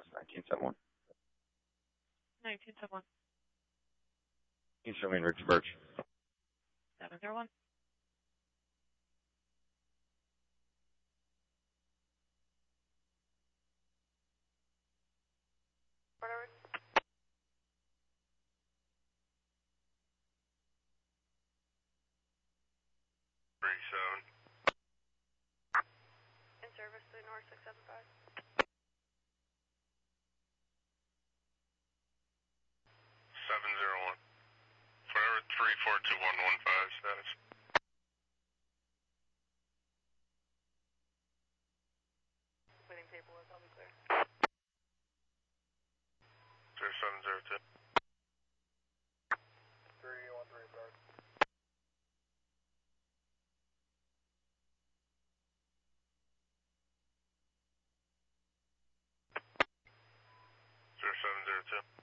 1971. 1971. Can you show me in Richard Birch? 701. In service to North 675. 701. Forever 342115 status. Waiting paperwork, I'll be clear. 0702. 313 Park. 0702.